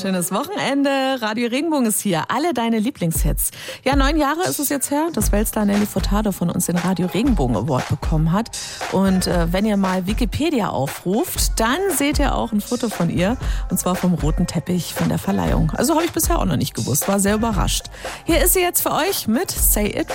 Schönes Wochenende. Radio Regenbogen ist hier. Alle deine Lieblingshits. Ja, 9 Jahre ist es jetzt her, dass Weltstar Nelly Furtado von uns den Radio Regenbogen Award bekommen hat. Und wenn ihr mal Wikipedia aufruft, dann seht ihr auch ein Foto von ihr. Und zwar vom roten Teppich von der Verleihung. Also habe ich bisher auch noch nicht gewusst. War sehr überrascht. Hier ist sie jetzt für euch mit Say It